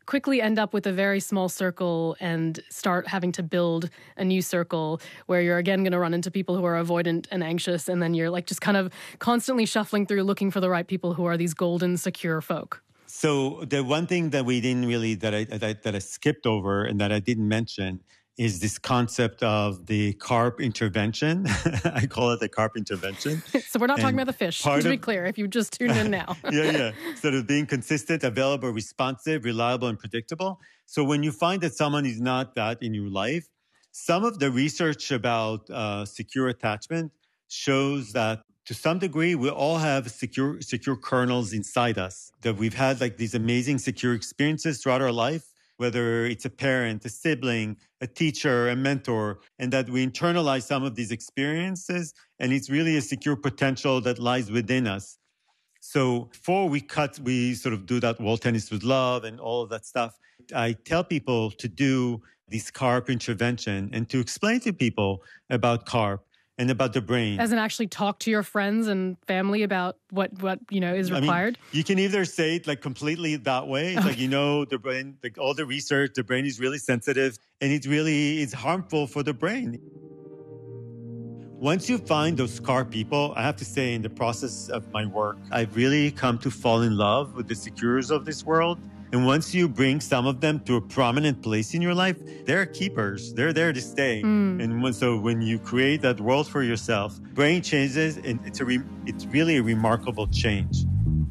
quickly end up with a very small circle and start having to build a new circle where you're again going to run into people who are avoidant and anxious, and then you're like just kind of constantly shuffling through looking for the right people who are these golden, secure folk. So the one thing that we didn't really, that I skipped over and that I didn't mention is this concept of the CARP intervention. I call it the CARP intervention. So we're not talking about the fish, to be clear, if you just tuned in now. Yeah. Sort of being consistent, available, responsive, reliable, and predictable. So when you find that someone is not that in your life, some of the research about secure attachment shows that to some degree, we all have secure kernels inside us, that we've had like these amazing secure experiences throughout our life, whether it's a parent, a sibling, a teacher, a mentor, and that we internalize some of these experiences, and it's really a secure potential that lies within us. So before we sort of do that wall tennis with love and all of that stuff, I tell people to do this CARP intervention and to explain to people about CARP and about the brain. As in actually talk to your friends and family about what is required? I mean, you can either say it like completely that way. It's like, the brain, like all the research, the brain is really sensitive and it's harmful for the brain. Once you find those CARP people, I have to say in the process of my work, I've really come to fall in love with the secures of this world. And once you bring some of them to a prominent place in your life, they're keepers. They're there to stay. And so when you create that world for yourself, brain changes, and it's really a remarkable change.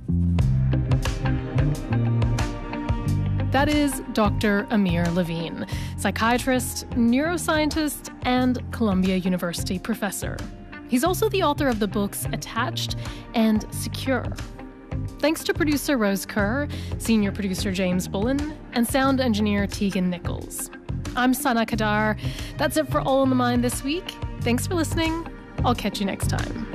That is Dr. Amir Levine, psychiatrist, neuroscientist, and Columbia University professor. He's also the author of the books Attached and Secure. Thanks to producer Rose Kerr, senior producer James Bullen, and sound engineer Tegan Nichols. I'm Sana Kadar. That's it for All in the Mind this week. Thanks for listening. I'll catch you next time.